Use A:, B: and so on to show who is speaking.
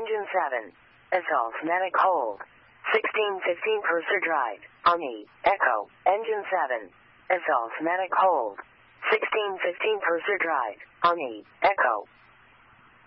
A: Engine 7. Assaultmatic hold. 1615 Purser Drive. Omni. Echo. Engine 7. Assaultmatic hold. 1615 Purser Drive. Omni. Echo.